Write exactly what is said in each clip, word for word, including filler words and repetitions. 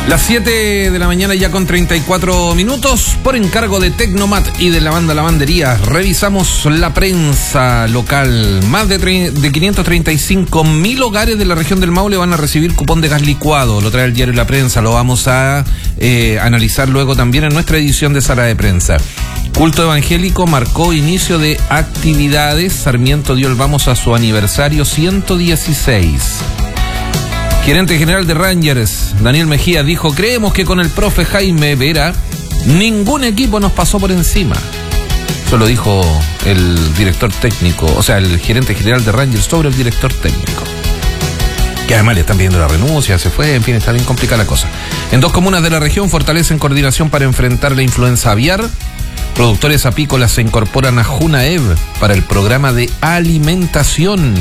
Las siete de la mañana ya con treinta y cuatro minutos, por encargo de Tecnomat y de la banda Lavandería, revisamos la prensa local. Más de, de quinientos treinta y cinco mil hogares de la región del Maule van a recibir cupón de gas licuado. Lo trae el diario La Prensa, lo vamos a eh, analizar luego también en nuestra edición de Sala de Prensa. Culto evangélico marcó inicio de actividades. Sarmiento dio el vamos a su aniversario ciento dieciséis. Gerente general de Rangers, Daniel Mejía, dijo: creemos que con el profe Jaime Vera ningún equipo nos pasó por encima. Eso lo dijo el director técnico, o sea, el gerente general de Rangers sobre el director técnico. Que además le están pidiendo la renuncia, se fue, en fin, está bien complicada la cosa. En dos comunas de la región fortalecen coordinación para enfrentar la influenza aviar. Productores apícolas se incorporan a Junaev para el programa de alimentación.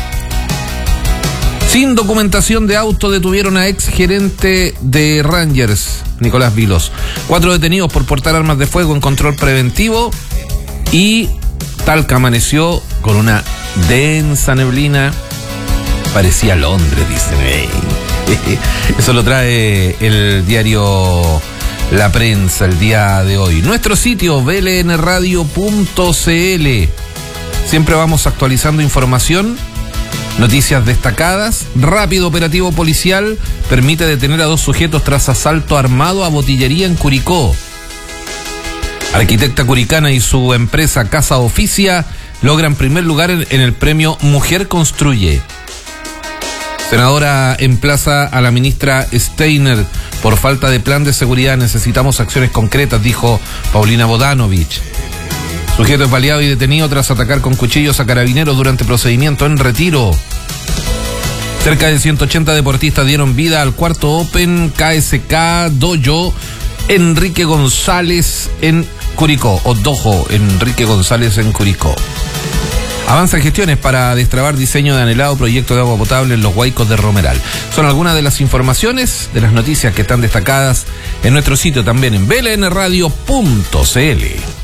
Sin documentación de auto detuvieron a ex gerente de Rangers, Nicolás Vilos. Cuatro detenidos por portar armas de fuego en control preventivo. Y Talca amaneció con una densa neblina. Parecía Londres, dicen. Hey. Eso lo trae el diario La Prensa el día de hoy. Nuestro sitio, b l n radio punto c l. Siempre vamos actualizando información. Noticias destacadas. Rápido operativo policial permite detener a dos sujetos tras asalto armado a botillería en Curicó. Arquitecta curicana y su empresa Casa Oficia logran primer lugar en, en el premio Mujer Construye. Senadora emplaza a la ministra Steiner: por falta de plan de seguridad necesitamos acciones concretas, dijo Paulina Bodanovich. Sujeto es baleado y detenido tras atacar con cuchillos a carabineros durante procedimiento en Retiro. Cerca de ciento ochenta deportistas dieron vida al cuarto Open K S K Dojo Enrique González en Curicó, o Dojo Enrique González en Curicó. Avanzan gestiones para destrabar diseño de anhelado proyecto de agua potable en los Huaicos de Romeral. Son algunas de las informaciones, de las noticias que están destacadas en nuestro sitio también en b l n radio punto c l.